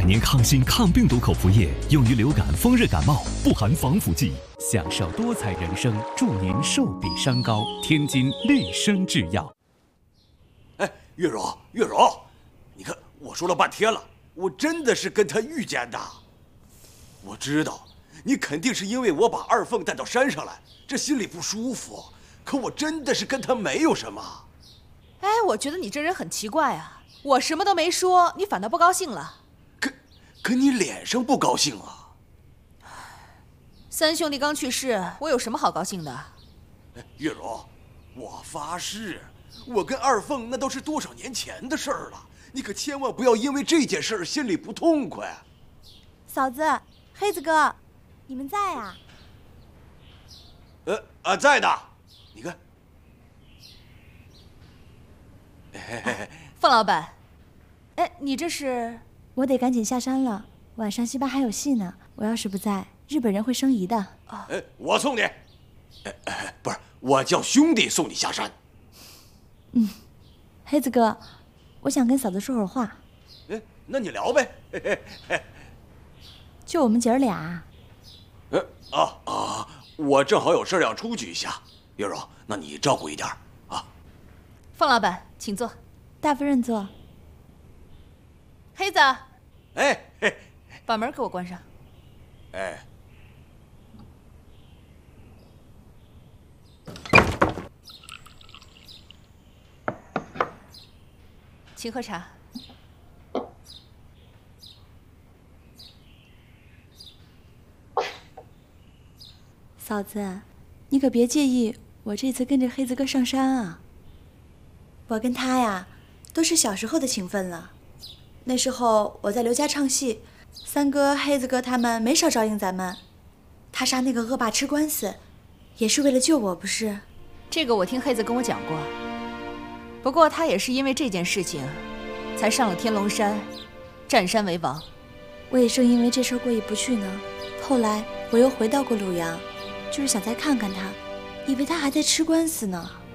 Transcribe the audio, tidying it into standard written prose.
年抗菌抗病毒口服液，用于流感、风热感冒，不含防腐剂。享受多彩人生，祝您寿比山高。天津丽生制药。 哎，月柔，月柔，你看我说了半天了，我真的是跟他遇见的。我知道你肯定是因为我把二凤带到山上来，这心里不舒服。可我真的是跟他没有什么。 哎，我觉得你这人很奇怪啊，我什么都没说，你反倒不高兴了。 可你脸上不高兴啊。 三兄弟刚去世，我有什么好高兴的？ 哎，月柔，我发誓，我跟二凤那都是多少年前的事儿了，你可千万不要因为这件事儿心里不痛快。 嫂子，黑子哥，你们在呀？ 在的。你看， 凤老板，哎，你这是？ 我得赶紧下山了，晚上戏班还有戏呢。我要是不在，日本人会生疑的。 我送你。不是，我叫兄弟送你下山。 黑子哥，我想跟嫂子说会儿话。 那你聊呗。 就我们姐儿俩。 我正好有事要出去一下。月柔，那你照顾一点啊。 凤老板，请坐。 大夫人坐。 黑子，把门给我关上。请喝茶。 嫂子，你可别介意我这次跟着黑子哥上山啊。我跟他呀，都是小时候的情分了。那时候我在刘家唱戏，三哥、黑子哥他们没少照应咱们。他杀那个恶霸吃官司，也是为了救我，不是？ 这个我听黑子跟我讲过。不过他也是因为这件事情，才上了天龙山，占山为王。 我也正因为这事儿过意不去呢。后来我又回到过鲁阳，就是想再看看他，以为他还在吃官司呢。